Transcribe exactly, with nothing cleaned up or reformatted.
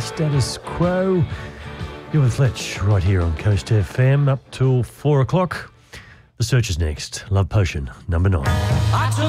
Status Quo. You're with Fletch right here on Coast F M up till four o'clock. The Search is next. Love Potion, number nine.